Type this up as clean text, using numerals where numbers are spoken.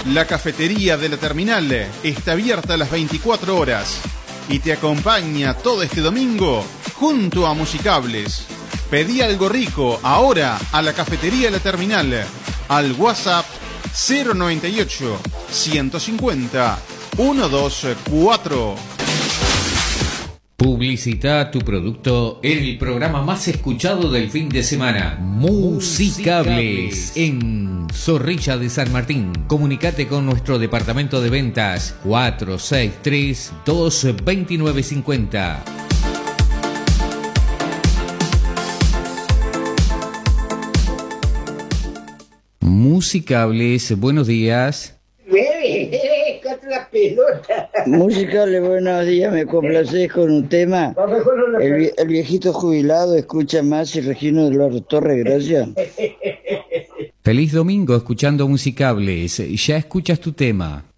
La cafetería de la terminal está abierta a las 24 horas y te acompaña todo este domingo junto a Musicables. Pedí algo rico ahora a la cafetería de la terminal al WhatsApp 098 150 124. Publicita tu producto en el programa más escuchado del fin de semana, Musicables, en Zorrilla de San Martín. Comunicate con nuestro departamento de ventas 463-22950. Musicables, buenos días. La pelota. Musicales, buenos días, me complacés con un tema. El viejito jubilado escucha más y Regino de la Torre, gracias. Feliz domingo escuchando Musicables, ya escuchas tu tema.